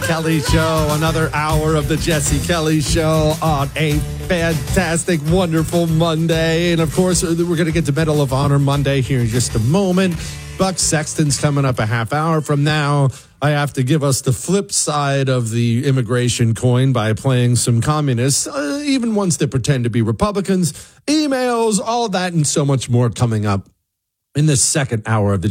Kelly Show. Another hour of the Jesse Kelly Show on a fantastic, wonderful Monday. And of course, we're going to get to Medal of Honor Monday here in just a moment. Buck Sexton's coming up a half hour from now. I have to give us the flip side of the immigration coin by playing some communists, even ones that pretend to be Republicans, emails, all that, and so much more coming up in the second hour of the